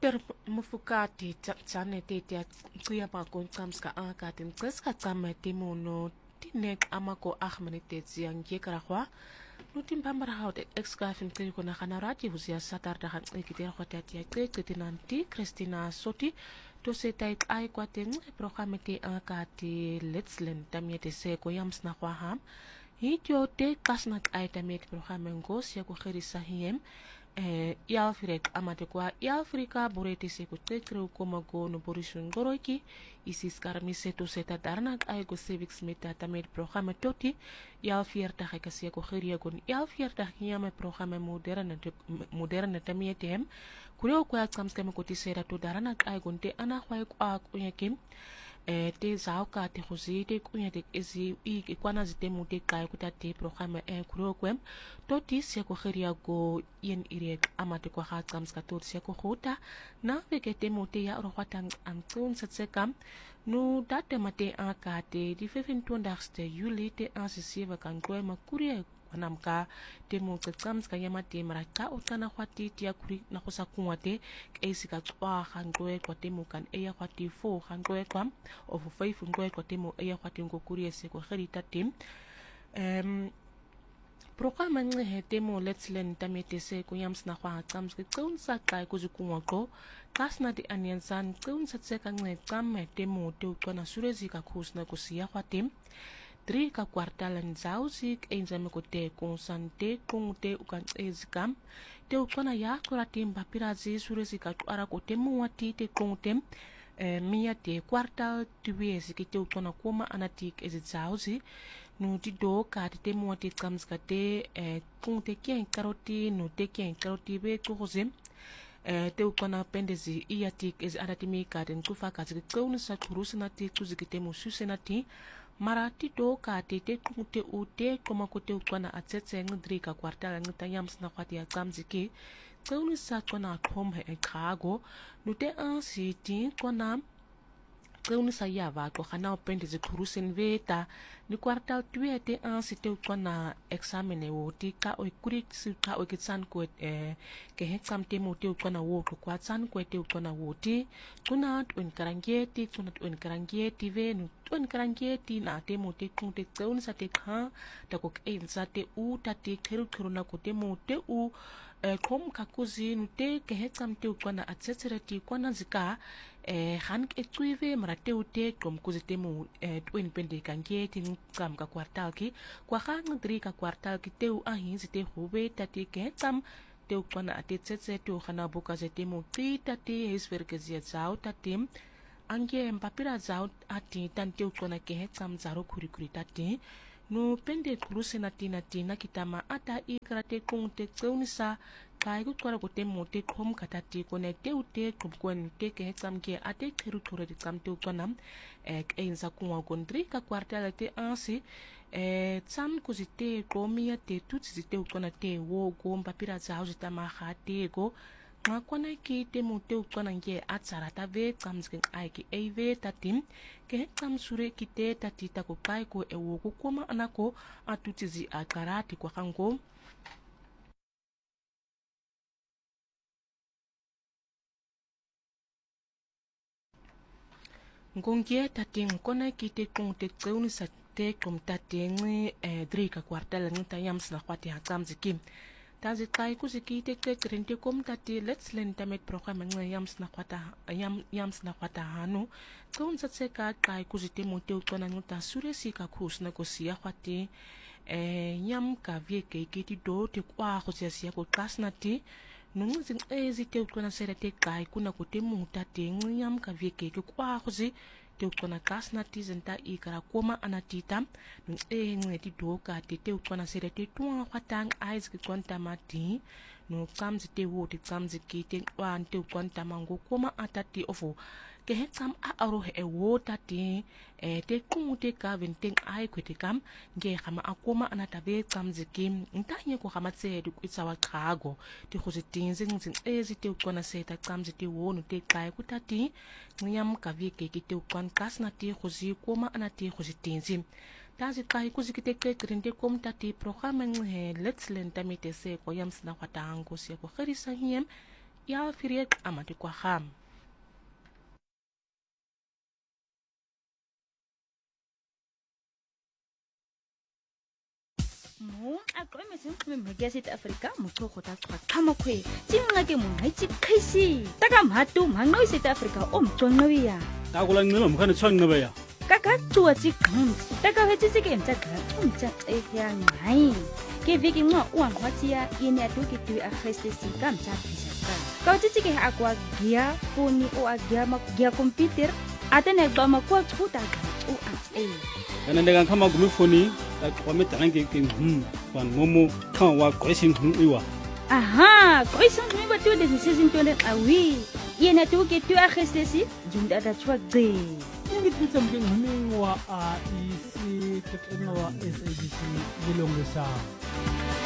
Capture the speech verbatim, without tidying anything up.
Dokter Mufukati Jane Tetia Kuya Bakon Kamska Akatin Kreska Kame Timono Tinek Amako Ahmanitets yang Yekarahwa Nutim Pamarahout Excafin Kirikona Hanarati Huzia Satar Dahan Ekitir Hotatia Kretinanti Christina Soti to se taik ai kwaten programmete Akati Letslen Tamiete Seko Yams Nahwaham Hitio te kasnak ai tamet programmengos Yakuherisa hiem Eh, Yalfirek amatekwa Yalfrika borete sekute kreu komago no borisun goroiki isis karmi seto seta darnak aigo civics meta tamed programme toti Yalfierta hekasia ko khiriagon Yalfierta hiame programme moderne moderne tamietem kureo kwa kamskeme koti sera to daranak aigo te ana khwai kwa kunyakim eh te zauka te khozi te kunya te ezi i kwana zite mute kai kuta te programme e kuro kwem toti se ko khiria go yen irek amate ko ha kams ka tot se ko khota na veke te mute ya ro khwatang am tun setse kam no date mate aka te di vyf-en-twintigste Julie te ansesiva kan kwe makuri Namka te mo kams ka yama te maraka o kana khwati tia kuri na khosa kunwate keisi ka twa khangwe kwa te mo kan eya khwati fo khangwe kwam o fo five ngwe kwa te mo eya khwati ngo kuri ese ko kherita tim em programme nge he te mo let's learn tamete se ko yams na khwa kams ke tsun sa kai ko zukunwa ko kasna di anyansan tsun sa tse ka nge kam te mo te ukona surezi ka khusna ko siya khwatim Drie ka kwartalan zausik enzame ko te konsante kung te ukan ezikam te ukona ya kuratim papirazi surezi ka tuara ko te muati te kung tem mia te kwartal tuwezi ki te ukona koma anatik ezit zausi no ti do ka te muati kams ka te kung te kien karoti no te kien karoti be kuhozim te ukona pendezi iatik ez adatimi ka den kufa ka zi kung sa kurusina ti kuzikite mususena ti Marati do ka te te kute ute koma kote ukwana atsetse ngdri ka kwartala ngta yams na kwati ya kamziki tsauni sa kona atom he kago nute ansi ti kona tsauni sa yava ko khana opende ze kurusen veta ni kwartal tue te ansi te ukwana examine wo ti ka o kuri si ka o kitsan ko eh ke he samte mo te ukwana wo ko kwatsan ko te ukwana wo ti kuna on karangeti kuna on karangeti ve nu on karangeti na te mo te kun te tsauni sa te kha ta ko e sa te u ta te kheru kheru na ko te mo te u kom kakuzi nu te ke he samte ukwana atsetsereti kwana zika eh han ke tuive marate ute kom kuzite mu twin pende kangeti kam ka kwartal ki kwa khang dri ka kwartal ki teu ahin zite hube tati ke tam teu kwana atetsetse tu khana buka zete mu ti tati hisver ke zia zau tatim ange mpapira zau ati tan teu kwana ke tam zaro kuri kuri tati no pende kuruse na tina tina kitama ata ikrate kung te tseunisa kai ku kwara ko te mote khom katati ko ne te ute kumkwen te ke exam ke ate khiru thore de kam te ukwanam ek einza kunwa gondri ka kwartala te ansi e tsam kuzite ko mia te tutsi te ukwana te wo go mpapira za uzita ma khate go ngakwana ki te mote ukwana nge atsara ta ve kamsken ai ki eve tatim ke kam sure ki te tatita ko kai ko e wo ko koma anako atutizi akarati kwa kango ngongie tating kona ki te kung te tseuni sa te kum tating e drika kwartala ngita yams na khwati hakamziki tazi kai kuziki te te krente kom tati let's learn tamet programme nge yams na khwata yam yams na khwata hanu tseun sa tse ka kai kuzite mote ukona ngita suresi ka khus na ko siya khwati e yam ka vie ke ke ti do te kwa khotsia siya ko klasna ti nungu zing ezi te ukona sere te kai kuna ko te muta te ngiyam ka vie ke ke kwa khozi te ukona klasna ti zenta i kara koma anatita nung e nge ti do ka te te ukona sere te tuwa khwatang eyes ki konta mati no kamzi te wo te kamzi ki te wan te ukonta mango koma atati ofo ke he kam a aro he e wo tati e te kungu te ka venteng ai kwete kam nge khama akoma anata ve kamzi kim ntanye ko khama tse du itsawa khago ti khozi tinzi ngzing ezi te ukona seta kamzi te wo no te kai kutati ngiyam ka vi ke ki te ukon kasna ti khozi koma anati khozi tinzi tazi kai kuzikite ke krinde kom tati programme he let's learn tamite se ko yams na khwata ango se ko kharisa hiem ya firie amati kwa ham mo a go me seng me me South Africa mo go go ta tswa tlhamo khwe tsinga ke mo ngaitsi khaisi taka mhatu mangno South Africa o mtsonno ya ta go la ngceba mkhane tswa ngceba ya kaka tsuwa tsi gams taka hetsi tsi ke mtsa gra tsumtsa e ya ngai ke viki ngwa u ngwatsi ya ine atu ke tu a khestesi ka mtsa phisa ka tsi ke a kwa gia phone o a gia ma gia computer atene gama kwa tsuta ka u a e kana ndeka khama gumi phone ta kwa me tange ke hm ban momo khan wa question hm iwa aha question me ba tu de season twenty awi ine atu ke tu a khestesi junda da tswa gbe ngititsa mke nguming wa a isi tetena wa S A B C bilongisa